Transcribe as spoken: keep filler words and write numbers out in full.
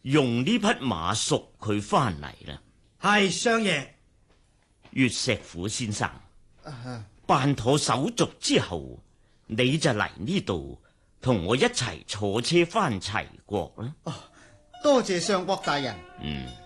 用呢匹馬贖佢翻嚟啦。 係相爺。 岳石虎先生， 啊、 辦妥手續之後，你就嚟呢度同我一齊坐車翻齊國啦。 哦，多謝相國大人。 嗯。